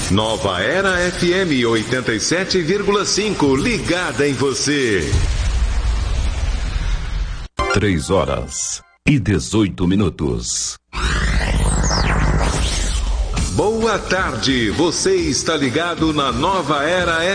Nova Era FM 87,5, ligada em você. 3h18. Boa tarde, você está ligado na Nova Era